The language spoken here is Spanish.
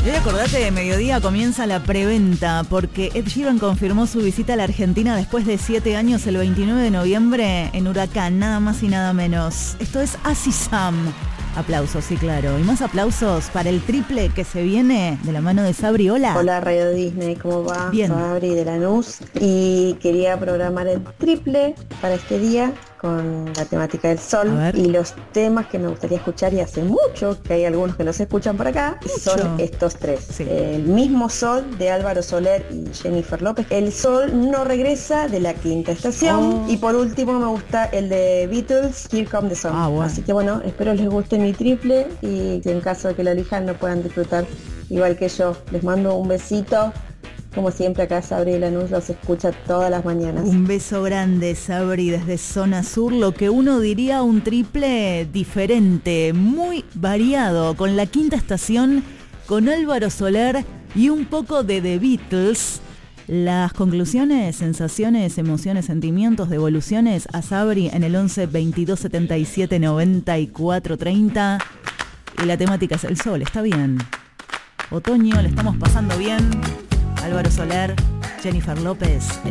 Y hoy acordate, de mediodía comienza la preventa porque Ed Sheeran confirmó su visita a la Argentina después de 7 años el 29 de noviembre en Huracán, nada más y nada menos. Esto es Asisam. Aplausos, sí, claro. Y más aplausos para el triple que se viene de la mano de Sabri. Hola. Hola Radio Disney, ¿cómo va? Bien. Sabri de Lanús. Y quería programar el triple para este día con la temática del sol y los temas que me gustaría escuchar, y hace mucho que hay algunos que no se escuchan por acá, son estos tres. Sí. El mismo Sol de Álvaro Soler y Jennifer López. El Sol no regresa de La Quinta Estación. Y por último me gusta el de Beatles, Here Come the Sun. Bueno. Así que bueno, espero les guste mi triple y que en caso de que lo elijan lo puedan disfrutar igual que yo. Les mando un besito. Como siempre, acá Sabri de Lanús los escucha todas las mañanas. Un beso grande, Sabri, desde Zona Sur. Lo que uno diría un triple diferente, muy variado, con La Quinta Estación, con Álvaro Soler y un poco de The Beatles. Las conclusiones, sensaciones, emociones, sentimientos, devoluciones a Sabri en el 11 22 77 94 30. Y la temática es el sol, está bien. Otoño, le estamos pasando bien. Álvaro Soler, Jennifer López,